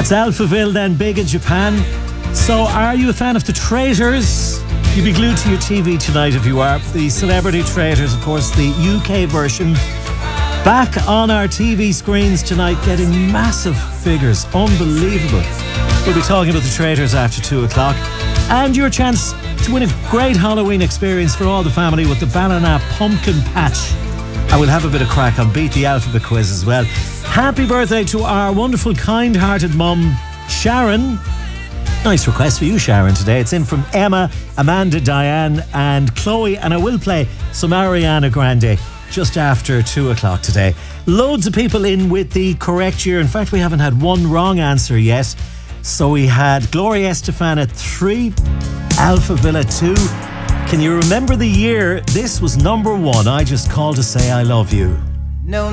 That's Alphaville then, big in Japan. So are you a fan of The Traitors? You'll be glued to your TV tonight if you are. The Celebrity Traitors, of course, the UK version. Back on our TV screens tonight, getting massive figures. Unbelievable. We'll be talking about The Traitors after 2 o'clock. And your chance to win a great Halloween experience for all the family with the Ballina Pumpkin Patch. I will have a bit of crack on Beat the Alphabet quiz as well. Happy birthday to our wonderful, kind-hearted mum, Sharon. Nice request for you, Sharon, today. It's in from Emma, Amanda, Diane and Chloe. And I will play some Ariana Grande just after 2 o'clock today. Loads of people in with the correct year. In fact, we haven't had one wrong answer yet. So we had Gloria Estefan at 3, Alphaville at 2. Can you remember the year this was number 1? I Just Called to Say I Love You. No.